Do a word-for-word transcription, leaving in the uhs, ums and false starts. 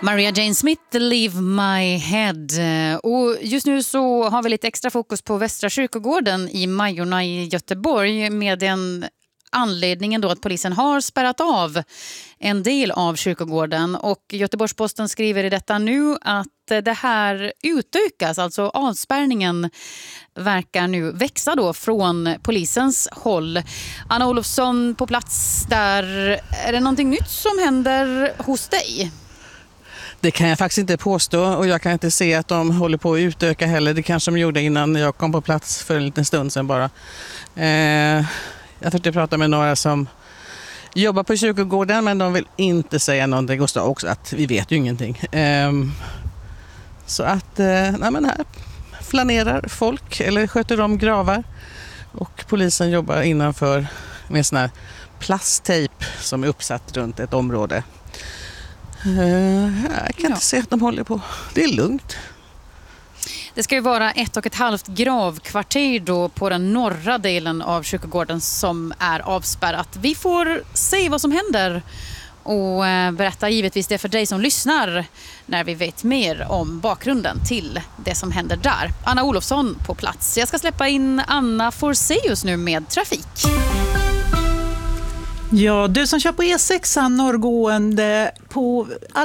Maria Jane Smith, Leave My Head. Och just nu så har vi lite extra fokus på Västra kyrkogården i Majorna i Göteborg med den anledningen då att polisen har spärrat av en del av kyrkogården. Och Göteborgs-Posten skriver i detta nu att det här utökas, alltså avspärrningen verkar nu växa då från polisens håll. Anna Olofsson på plats där, är det någonting nytt som händer hos dig? Det kan jag faktiskt inte påstå och jag kan inte se att de håller på att utöka heller. Det kanske de gjorde innan jag kom på plats för en liten stund sedan bara. Eh, jag försökte prata med några som jobbar på kyrkogården men de vill inte säga någonting och sa också att vi vet ju ingenting. Eh, så att eh, nej men här flanerar folk eller sköter de gravar och polisen jobbar innanför med sån här plasttejp som är uppsatt runt ett område. Uh, jag kan ja. inte se att de håller på. Det är lugnt. Det ska ju vara ett och ett halvt gravkvarter då på den norra delen av kyrkogården som är avspärrat. Vi får se vad som händer och berätta givetvis det för dig som lyssnar när vi vet mer om bakgrunden till det som händer där. Anna Olofsson på plats. Jag ska släppa in Anna Forseus nu med trafik. Ja, du som kör på E sex norrgående på